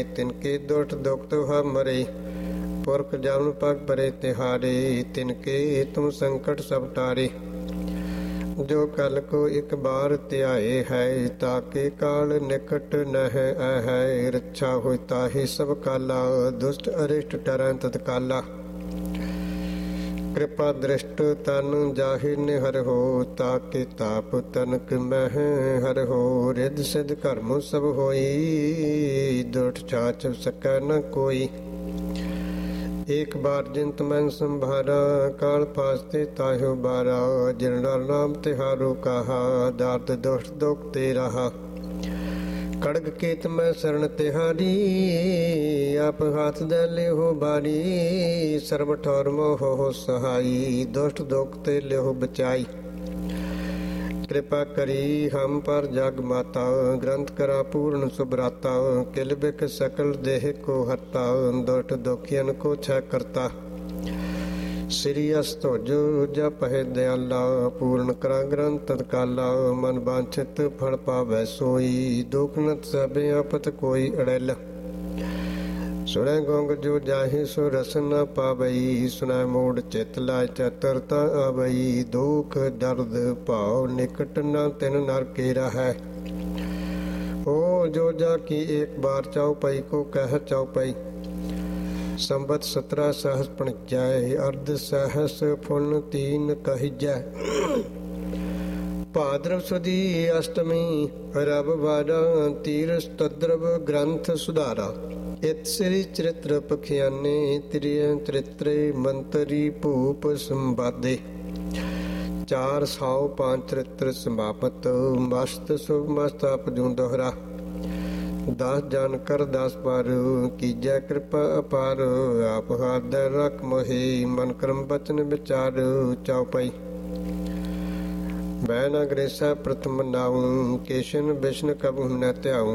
तिनके दुष्ट दुख मरे। पुरख जम पग परे तिहारे, तिनके तुम संकट सब टारे। जो कल को एक बार त्याए है, ताके काल निकट नह है। रक्षा हो ताहि सब काला, दुष्ट अरिष्ट टरैं तत्काला। कृपा दृष्ट तन जाहि निहर हो, ताके ताप तनक मह हर हो। रिद्ध सिद्ध कर्म सब होई, दुष्ट छाछ सकै न कोई। एक बार जिंत मन संभारा, काल पासते ताह्यो बारा। जिन नाम तिहारो कहा, दार्द दुष्ट दुख ते रहा। कड़ग केत मैं शरण तिहारी, आप हाथ दे लेहो बारी। सर्व ठौर मोह हो सहाई, दुष्ट दुख ते लेहो बचाई। कृपा करी हम पर जग माता, ग्रंथ करा पूर्ण सुभराता। किल बिक सकल देह को हरता, दुष्ट दुखियन को छह करता। श्री अस्तोज जप है दयाला, पूर्ण करा ग्रंथ तत्काला। मन वांछित फल पावै सोई, दुख नत सबे आपत कोई अड़ैल। सुनै गोंग जो जाहि सो रस न पावई, सुनै मूड चित लाय चतुरता आवई। दुख दर्द भाव निकट न तिन नर के रहै। हो जो जा की एक बार चौपाई को कह चौपाई। संबत 17 सहस पणिजय, अर्ध सहस फुन 3 कहिजय। भाद्रव सुदी अष्टमी रब बारा, तीरस तद्रव ग्रंथ सुधारा। इत श्री चरित्र पखियाने, त्रिय चरित्रे मंतरी भूप संवादे। 405 चरित्र समापत, मस्त शुभ मस्त अपजू दोहरा। 10 जन कर 10 पार, कीजै कृपा अपार। आप हाथ रख मोहि, मन क्रम बचन विचार। चौपाई। मैं न ग्रेसा प्रथम नाऊं, केशन विष्ण कबहु न त्याऊं।